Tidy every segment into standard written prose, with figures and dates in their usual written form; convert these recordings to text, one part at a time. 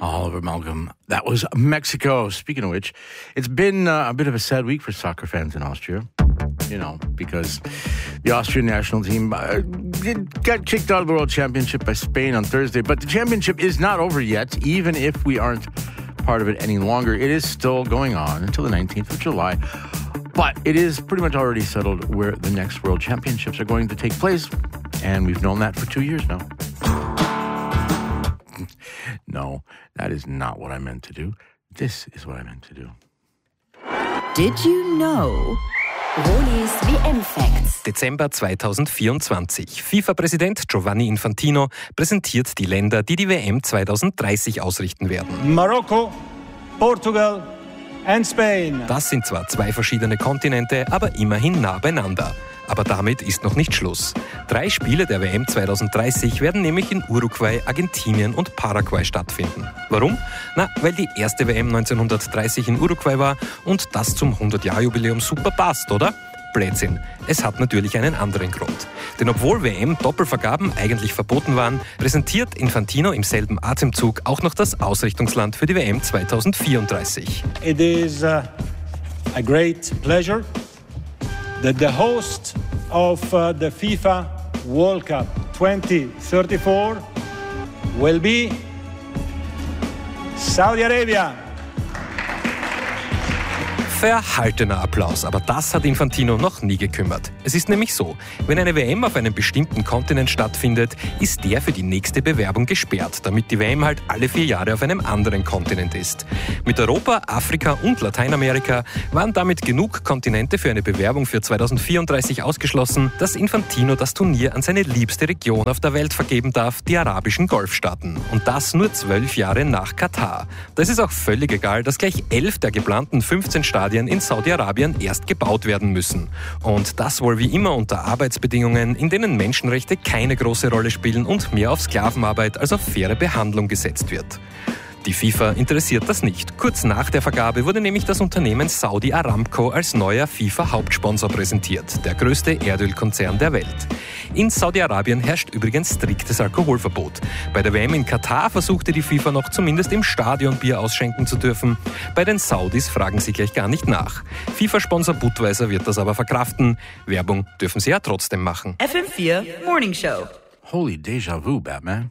Oliver Malcolm. That was Mexico. Speaking of which, it's been a bit of a sad week for soccer fans in Austria. You know, because the Austrian national team got kicked out of the World Championship by Spain on Thursday. But the championship is not over yet, even if we aren't part of it any longer. It is still going on until the 19th of July. But it is pretty much already settled where the next World Championships are going to take place. And we've known that for 2 years now. No, that is not what I meant to do. This is what I meant to do. Did you know? Rolis WM-Facts. Dezember 2024. FIFA-Präsident Giovanni Infantino präsentiert die Länder, die die WM 2030 ausrichten werden. Marokko, Portugal and Spain. Das sind zwar zwei verschiedene Kontinente, aber immerhin nah beieinander. Aber damit ist noch nicht Schluss. 3 Spiele der WM 2030 werden nämlich in Uruguay, Argentinien und Paraguay stattfinden. Warum? Na, weil die erste WM 1930 in Uruguay war und das zum 100-Jahr-Jubiläum super passt, oder? Blödsinn. Es hat natürlich einen anderen Grund. Denn obwohl WM-Doppelvergaben eigentlich verboten waren, präsentiert Infantino im selben Atemzug auch noch das Ausrichtungsland für die WM 2034. It is a great pleasure that the host of the FIFA World Cup 2034 will be Saudi Arabia. Verhaltener Applaus, aber das hat Infantino noch nie gekümmert. Es ist nämlich so, wenn eine WM auf einem bestimmten Kontinent stattfindet, ist der für die nächste Bewerbung gesperrt, damit die WM halt alle 4 Jahre auf einem anderen Kontinent ist. Mit Europa, Afrika und Lateinamerika waren damit genug Kontinente für eine Bewerbung für 2034 ausgeschlossen, dass Infantino das Turnier an seine liebste Region auf der Welt vergeben darf, die arabischen Golfstaaten. Und das nur 12 Jahre nach Katar. Da ist es auch völlig egal, dass gleich 11 der geplanten 15 Stadien in Saudi-Arabien erst gebaut werden müssen. Und das wohl wie immer unter Arbeitsbedingungen, in denen Menschenrechte keine große Rolle spielen und mehr auf Sklavenarbeit als auf faire Behandlung gesetzt wird. Die FIFA interessiert das nicht. Kurz nach der Vergabe wurde nämlich das Unternehmen Saudi Aramco als neuer FIFA-Hauptsponsor präsentiert, der größte Erdölkonzern der Welt. In Saudi-Arabien herrscht übrigens striktes Alkoholverbot. Bei der WM in Katar versuchte die FIFA noch zumindest im Stadion Bier ausschenken zu dürfen. Bei den Saudis fragen sie gleich gar nicht nach. FIFA-Sponsor Budweiser wird das aber verkraften. Werbung dürfen sie ja trotzdem machen. FM4 Morning Show. Holy déjà vu, Batman.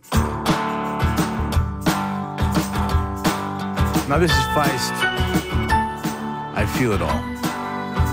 Now this is Feist. I feel it all.